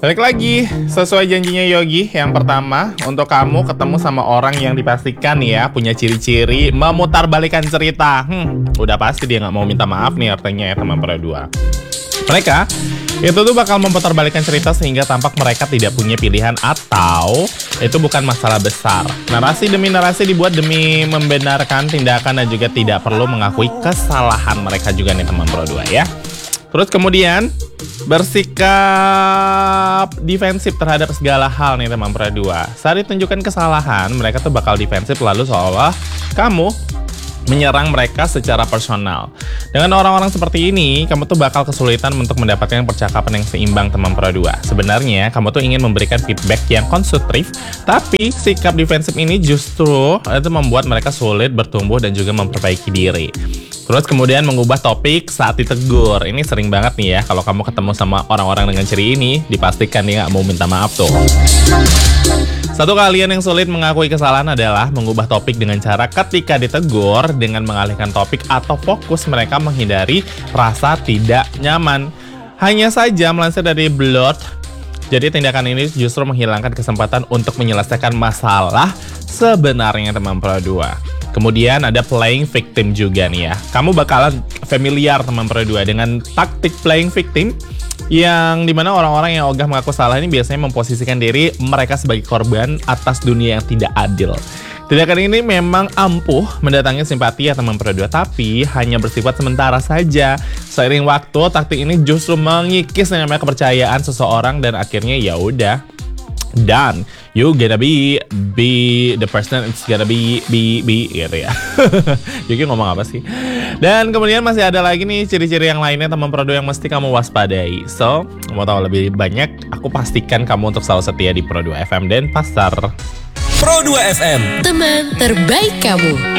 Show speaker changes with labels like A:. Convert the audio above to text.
A: Balik lagi, sesuai janjinya Yogi. Yang pertama, untuk kamu ketemu sama orang yang dipastikan ya punya ciri-ciri memutarbalikan cerita. Udah pasti dia nggak mau minta maaf nih artinya ya teman berdua. Mereka itu tuh bakal memutarbalikan cerita sehingga tampak mereka tidak punya pilihan atau itu bukan masalah besar. Narasi demi narasi dibuat demi membenarkan tindakan dan juga tidak perlu mengakui kesalahan mereka juga nih teman berdua ya. Terus kemudian bersikap defensif terhadap segala hal nih teman berdua. Saat ditunjukkan kesalahan, mereka tuh bakal defensif lalu seolah kamu menyerang mereka secara personal. Dengan orang-orang seperti ini, kamu tuh bakal kesulitan untuk mendapatkan percakapan yang seimbang teman berdua. Sebenarnya, kamu tuh ingin memberikan feedback yang konstruktif, tapi sikap defensif ini justru itu membuat mereka sulit bertumbuh dan juga memperbaiki diri. Terus kemudian mengubah topik saat ditegur. Ini sering banget nih ya, kalau kamu ketemu sama orang-orang dengan ciri ini, dipastikan dia nggak mau minta maaf tuh. Satu kalian yang sulit mengakui kesalahan adalah mengubah topik dengan cara ketika ditegur dengan mengalihkan topik atau fokus mereka menghindari rasa tidak nyaman. Hanya saja melansir dari Blood, jadi tindakan ini justru menghilangkan kesempatan untuk menyelesaikan masalah sebenarnya teman berdua. Kemudian ada playing victim juga nih ya. Kamu bakalan familiar teman berdua dengan taktik playing victim yang dimana orang-orang yang ogah mengaku salah ini biasanya memposisikan diri mereka sebagai korban atas dunia yang tidak adil. Tindakan ini memang ampuh mendatangi simpati ya teman berdua, tapi hanya bersifat sementara saja. Seiring waktu, taktik ini justru mengikis yang namanya kepercayaan seseorang dan akhirnya ya udah. Dan you gonna be the person it's gonna be gitu ya. Yogi ngomong apa sih? Dan kemudian masih ada lagi nih ciri-ciri yang lainnya teman Pro2 yang mesti kamu waspadai. So, mau tahu lebih banyak, aku pastikan kamu untuk selalu setia di Pro2 FM dan Pasar.
B: Pro2 FM,
C: teman terbaik kamu.